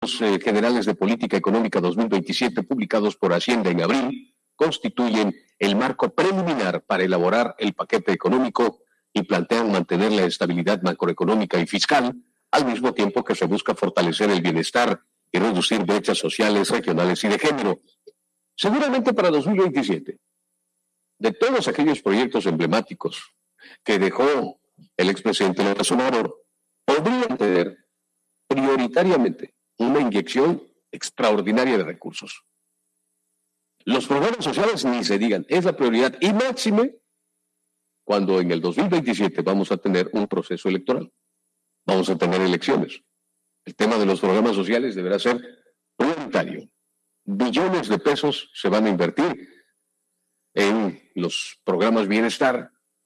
Generales de Política Económica 2027 publicados por Hacienda en abril constituyen el marco preliminar para elaborar el paquete económico y plantean mantener la estabilidad macroeconómica y fiscal, al mismo tiempo que se busca fortalecer el bienestar y reducir brechas sociales, regionales y de género. Seguramente para 2027, de todos aquellos proyectos emblemáticos que dejó el expresidente López Obrador, podrían tener prioritariamente una inyección extraordinaria de recursos. Los programas sociales ni se digan, es la prioridad y máxime cuando en el 2027 vamos a tener un proceso electoral. Vamos a tener elecciones. El tema de los programas sociales deberá ser prioritario. Billones de pesos se van a invertir en los programas bienestar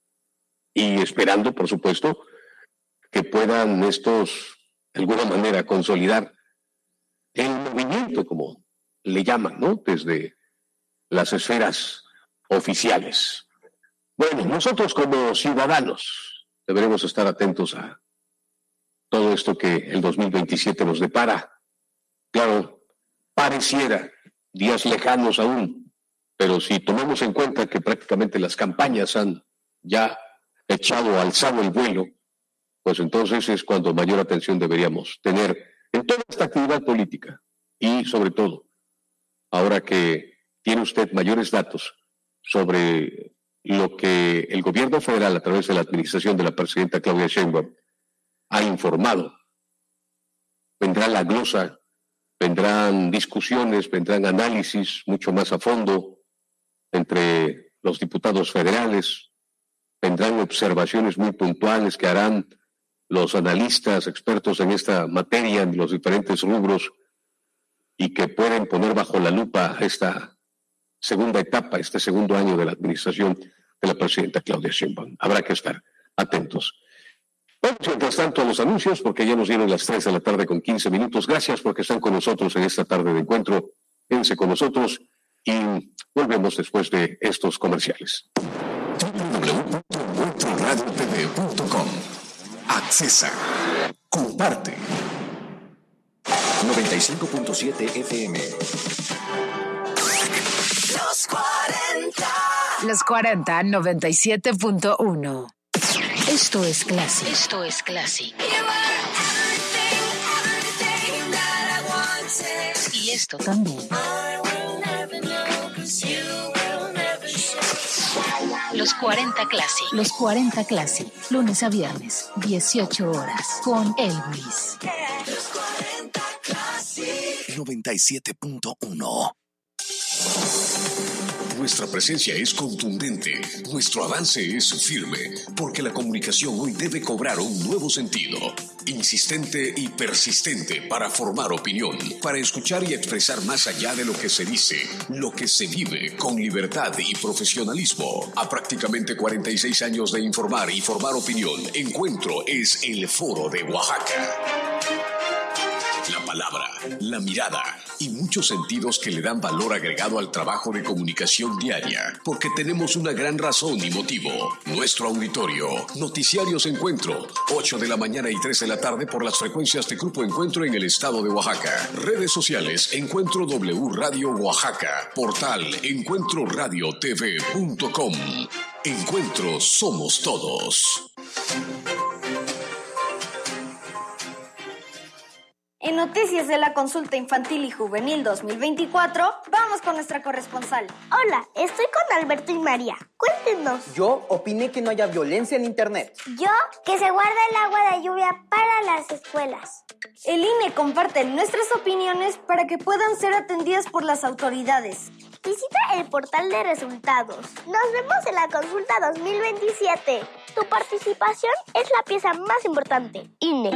y esperando, por supuesto, que puedan estos, de alguna manera, consolidar el movimiento, como le llaman, ¿no? Desde las esferas oficiales. Bueno, nosotros como ciudadanos deberemos estar atentos a todo esto que el 2027 nos depara. Claro, pareciera días lejanos aún, pero si tomamos en cuenta que prácticamente las campañas han ya alzado el vuelo, pues entonces es cuando mayor atención deberíamos tener en toda esta actividad política y sobre todo, ahora que tiene usted mayores datos sobre lo que el gobierno federal a través de la administración de la presidenta Claudia Sheinbaum ha informado. Vendrá la glosa, vendrán discusiones, vendrán análisis mucho más a fondo entre los diputados federales, vendrán observaciones muy puntuales que harán los analistas, expertos en esta materia, en los diferentes rubros, y que pueden poner bajo la lupa esta segunda etapa, este segundo año de la administración de la presidenta Claudia Sheinbaum. Habrá que estar atentos. Vamos, mientras tanto, a los anuncios, porque ya nos dieron las 3 de la tarde con 15 minutos. Gracias porque están con nosotros en esta tarde de encuentro. Quédense con nosotros y volvemos después de estos comerciales. www.radiotv.com. Accesa. Comparte. 95.7 FM. Los 40, 97.1. Esto es Classic. Esto es Classic. Y esto también. Los 40 Classic. Los 40 Classic. Lunes a viernes, 18 horas. Con Elvis. 97.1. Nuestra presencia es contundente, nuestro avance es firme, porque la comunicación hoy debe cobrar un nuevo sentido, insistente y persistente para formar opinión, para escuchar y expresar más allá de lo que se dice, lo que se vive con libertad y profesionalismo. A prácticamente 46 años de informar y formar opinión, Encuentro es el Foro de Oaxaca. La palabra, la mirada y muchos sentidos que le dan valor agregado al trabajo de comunicación diaria, porque tenemos una gran razón y motivo. Nuestro auditorio, Noticiarios Encuentro, 8 de la mañana y 3 de la tarde por las frecuencias de Grupo Encuentro en el estado de Oaxaca. Redes sociales, Encuentro W Radio Oaxaca. Portal, encuentroradiotv.com. Encuentro somos todos. En noticias de la consulta infantil y juvenil 2024, vamos con nuestra corresponsal. Hola, estoy con Alberto y María. Cuéntenos. Yo opiné que no haya violencia en internet. Yo, que se guarde el agua de lluvia para las escuelas. El INE comparte nuestras opiniones para que puedan ser atendidas por las autoridades. Visita el portal de resultados. Nos vemos en la consulta 2027. Tu participación es la pieza más importante. INE.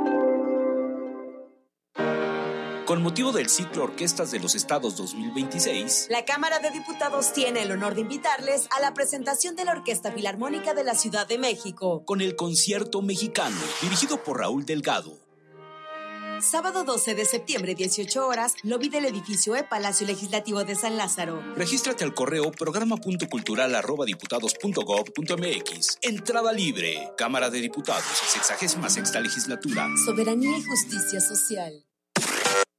Con motivo del ciclo Orquestas de los Estados 2026, la Cámara de Diputados tiene el honor de invitarles a la presentación de la Orquesta Filarmónica de la Ciudad de México, con el Concierto Mexicano, dirigido por Raúl Delgado. Sábado 12 de septiembre, 18 horas, lobby del edificio Palacio Legislativo de San Lázaro. Regístrate al correo programa.cultural@diputados.gov.mx. Entrada libre. Cámara de Diputados, 66ª legislatura. Soberanía y justicia social.